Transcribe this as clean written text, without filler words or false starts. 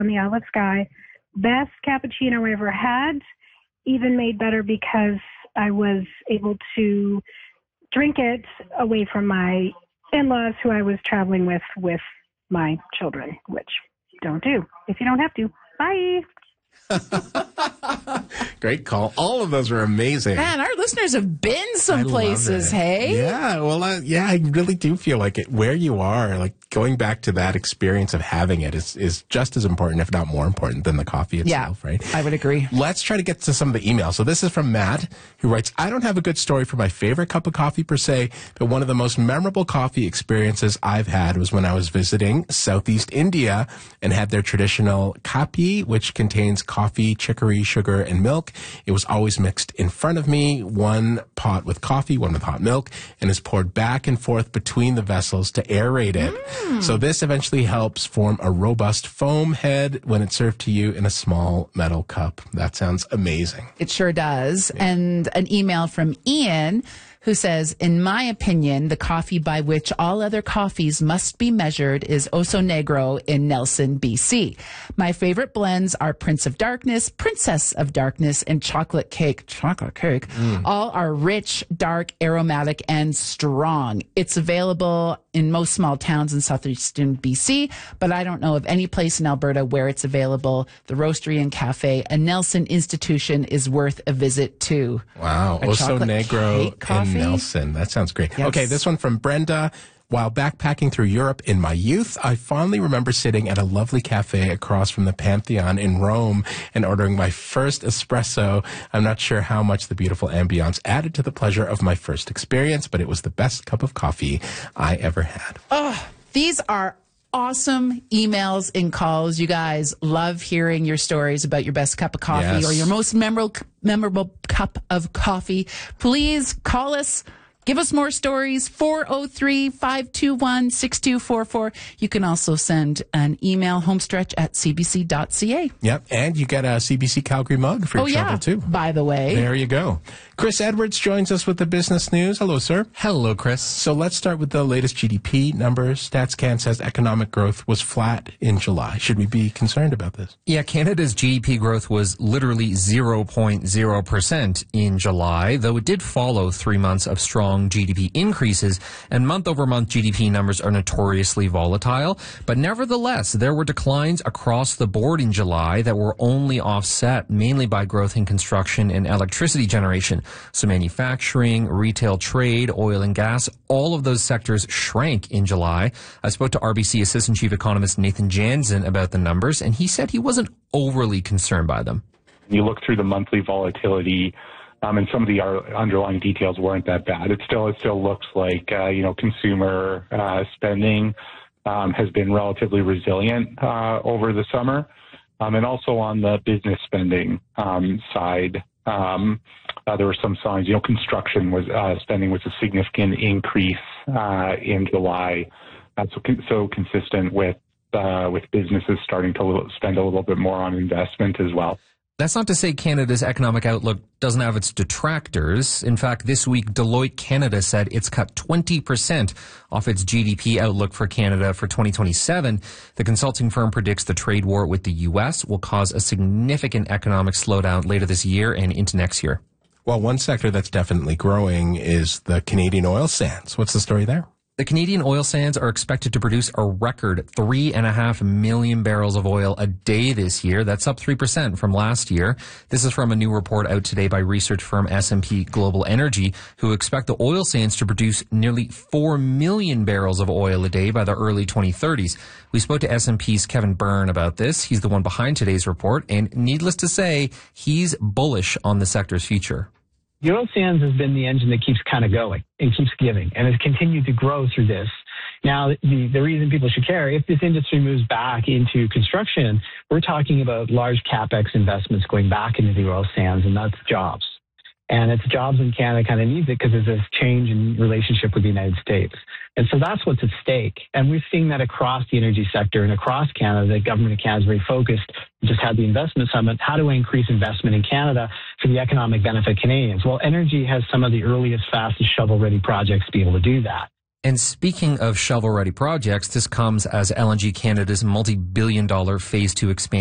in the Outlet Sky. Best cappuccino I ever had, even made better because I was able to drink it away from my in-laws who I was traveling with my children, which don't do if you don't have to. Bye. Great call. All of those are amazing. Man, our listeners have been some places, hey? Yeah, well, I really do feel like it. Where you are, like going back to that experience of having it is just as important, if not more important, than the coffee itself, right? I would agree. Let's try to get to some of the emails. So this is from Matt, who writes, I don't have a good story for my favorite cup of coffee per se, but one of the most memorable coffee experiences I've had was when I was visiting Southeast India and had their traditional kapi, which contains coffee, chicory, sugar, and milk. It was always mixed in front of me, one pot with coffee, one with hot milk, and is poured back and forth between the vessels to aerate it. So this eventually helps form a robust foam head when it's served to you in a small metal cup. That sounds amazing. It sure does. Yeah. And an email from Ian, who says, in my opinion, the coffee by which all other coffees must be measured is Oso Negro in Nelson, BC. My favorite blends are Prince of Darkness, Princess of Darkness, and Chocolate Cake. Chocolate Cake. All are rich, dark, aromatic, and strong. It's available in most small towns in southeastern BC, but I don't know of any place in Alberta where it's available. The Roastery and Cafe, a Nelson institution, is worth a visit too. Wow. Oso Negro coffee. Nelson. That sounds great. Yes. Okay, this one from Brenda. While backpacking through Europe in my youth, I fondly remember sitting at a lovely cafe across from the Pantheon in Rome and ordering my first espresso. I'm not sure how much the beautiful ambiance added to the pleasure of my first experience, but it was the best cup of coffee I ever had. Oh, these are awesome emails and calls. You guys love hearing your stories about your best cup of coffee or your most memorable cup of coffee. Please call us. Give us more stories, 403-521-6244. You can also send an email, homestretch@cbc.ca. Yep, and you get a CBC Calgary mug for your travel, too. By the way. There you go. Chris Edwards joins us with the business news. Hello, sir. Hello, Chris. So let's start with the latest GDP numbers. StatsCan says economic growth was flat in July. Should we be concerned about this? Yeah, Canada's GDP growth was literally 0.0% in July, though it did follow 3 months of strong GDP increases, and month-over-month GDP numbers are notoriously volatile. But nevertheless, there were declines across the board in July that were only offset mainly by growth in construction and electricity generation. So manufacturing, retail trade, oil and gas, all of those sectors shrank in July. I spoke to RBC Assistant Chief Economist Nathan Jansen about the numbers, and he said he wasn't overly concerned by them. You look through the monthly volatility, and some of the underlying details weren't that bad. It still looks like consumer spending has been relatively resilient over the summer, and also on the business spending side, there were some signs. Construction spending was a significant increase in July, so consistent with businesses starting to spend a little bit more on investment as well. That's not to say Canada's economic outlook doesn't have its detractors. In fact, this week, Deloitte Canada said it's cut 20% off its GDP outlook for Canada for 2027. The consulting firm predicts the trade war with the U.S. will cause a significant economic slowdown later this year and into next year. Well, one sector that's definitely growing is the Canadian oil sands. What's the story there? The Canadian oil sands are expected to produce a record 3.5 million barrels of oil a day this year. That's up 3% from last year. This is from a new report out today by research firm S&P Global Energy, who expect the oil sands to produce nearly 4 million barrels of oil a day by the early 2030s. We spoke to S&P's Kevin Byrne about this. He's the one behind today's report, and needless to say, he's bullish on the sector's future. The oil sands has been the engine that keeps kind of going and keeps giving and has continued to grow through this. Now, the reason people should care, if this industry moves back into construction, we're talking about large CapEx investments going back into the oil sands, and that's jobs. And it's jobs in Canada kind of needs it because there's this change in relationship with the United States. And so that's what's at stake. And we're seeing that across the energy sector and across Canada. The government of Canada is very focused. We just had the investment summit. How do I increase investment in Canada for the economic benefit of Canadians? Well, energy has some of the earliest, fastest shovel-ready projects to be able to do that. And speaking of shovel-ready projects, this comes as LNG Canada's multi-billion-dollar Phase 2 expansion